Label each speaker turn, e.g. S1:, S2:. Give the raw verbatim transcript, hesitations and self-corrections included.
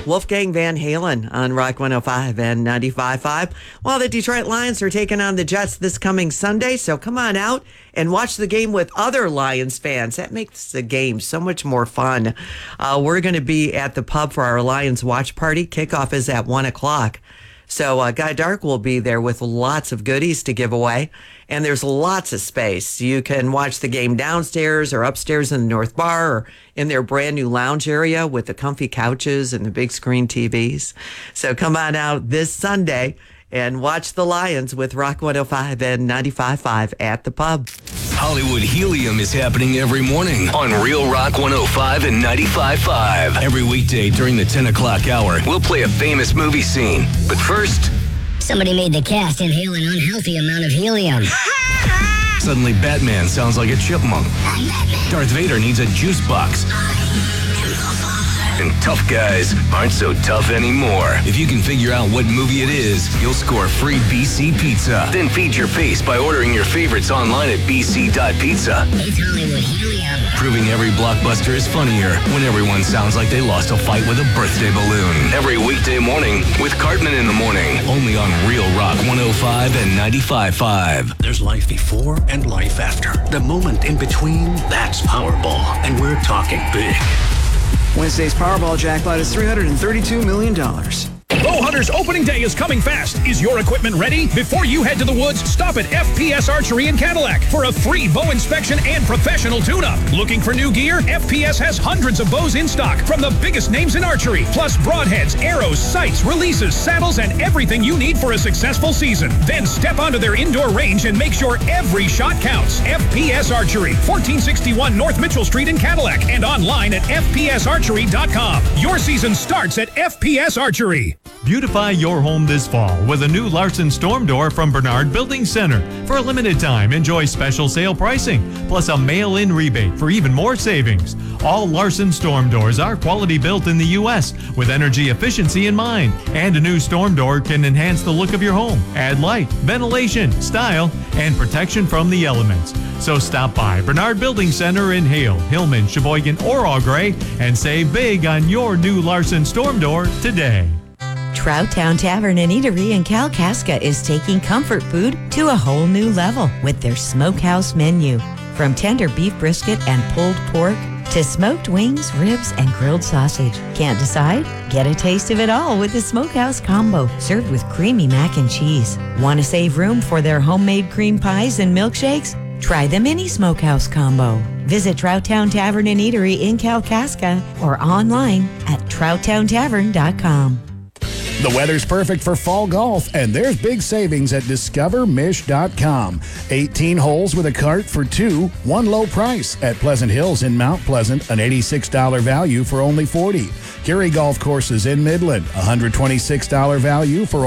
S1: Wolfgang Van Halen on Rock one oh five and ninety-five point five. Well, the Detroit Lions are taking on the Jets this coming Sunday, so come on out and watch the game with other Lions fans. That makes the game so much more fun. Uh, we're going to be at the pub for our Lions watch party. Kickoff is at one o'clock. So uh, Guy Dark will be there with lots of goodies to give away, and there's lots of space. You can watch the game downstairs or upstairs in the North Bar or in their brand new lounge area with the comfy couches and the big screen T Vs. So come on out this Sunday and watch the Lions with Rock one oh five and ninety-five point five at the pub.
S2: Hollywood Helium is happening every morning on Real Rock one oh five and ninety-five point five. Every weekday during the ten o'clock hour, we'll play a famous movie scene. But first,
S3: somebody made the cast inhale an unhealthy amount of helium.
S2: Suddenly Batman sounds like a chipmunk. Darth Vader needs a juice box. And tough guys aren't so tough anymore. If you can figure out what movie it is, you'll score free B C Pizza. Then feed your face by ordering your favorites online at b c dot pizza.
S3: It's Hollywood Helium.
S2: Proving every blockbuster is funnier when everyone sounds like they lost a fight with a birthday balloon. Every weekday morning with Cartman in the Morning. Only on Real Rock one oh five and ninety-five point five.
S4: There's life before and life after. The moment in between, that's Powerball. And we're talking big.
S5: Wednesday's Powerball jackpot is three hundred thirty-two million dollars.
S6: Bowhunters opening day is coming fast. Is your equipment ready? Before you head to the woods, stop at F P S Archery in Cadillac for a free bow inspection and professional tune-up. Looking for new gear? F P S has hundreds of bows in stock from the biggest names in archery, plus broadheads, arrows, sights, releases, saddles, and everything you need for a successful season. Then step onto their indoor range and make sure every shot counts. F P S Archery, fourteen sixty-one North Mitchell Street in Cadillac, and online at f p s archery dot com. Your season starts at F P S Archery.
S7: Beautify your home this fall with a new Larson Storm Door from Bernard Building Center. For a limited time, enjoy special sale pricing, plus a mail-in rebate for even more savings. All Larson Storm Doors are quality built in the U S with energy efficiency in mind. And a new Storm Door can enhance the look of your home, add light, ventilation, style, and protection from the elements. So stop by Bernard Building Center in Hale, Hillman, Sheboygan, or Au Gres and save big on your new Larson Storm Door today.
S8: Trout Town Tavern and Eatery in Kalkaska is taking comfort food to a whole new level with their smokehouse menu. From tender beef brisket and pulled pork to smoked wings, ribs, and grilled sausage. Can't decide? Get a taste of it all with the Smokehouse Combo, served with creamy mac and cheese. Want to save room for their homemade cream pies and milkshakes? Try the Mini Smokehouse Combo. Visit Trout Town Tavern and Eatery in Kalkaska or online at trout town tavern dot com.
S9: The weather's perfect for fall golf, and there's big savings at discover mish dot com. eighteen holes with a cart for two, one low price at Pleasant Hills in Mount Pleasant, an eighty-six dollars value for only forty dollars. Curie Golf Courses in Midland, one hundred twenty-six dollars value for